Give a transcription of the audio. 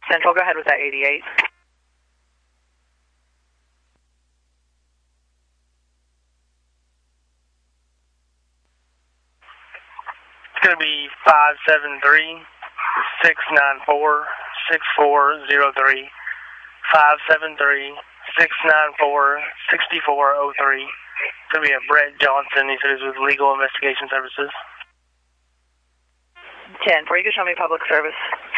Central, go ahead with that 88. It's going to be 573-694-6403. 573-694-6403. It's going to be a Brett Johnson. He said he's with Legal Investigation Services. 10, 4, you can show me public service.